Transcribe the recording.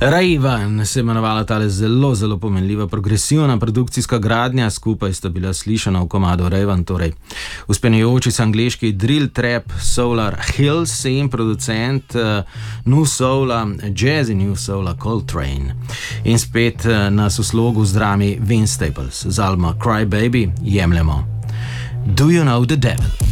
Raven se je imenovala tale zelo, zelo pomenljiva progresivna produkcijska gradnja, skupaj sta bila slišana v komadu Raven, torej uspenjajoči se angleški drill trap Solar Hills in producent New Soula, jazzy New Soula Coltrane. In spet nas v slogu z drami Vince Staples z albuma Cry Baby jemljemo Do You Know the Devil?